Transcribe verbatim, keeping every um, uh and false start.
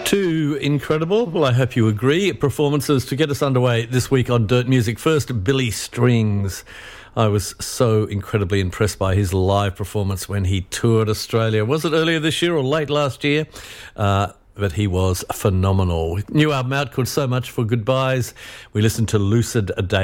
Too incredible. Well, I hope you agree. Performances to get us underway this week on Dirt Music. First, Billy Strings. I was so incredibly impressed by his live performance when he toured Australia. Was it earlier this year or late last year? Uh, but he was phenomenal. New album out called So Much for Goodbyes. We listened to Lucid Day.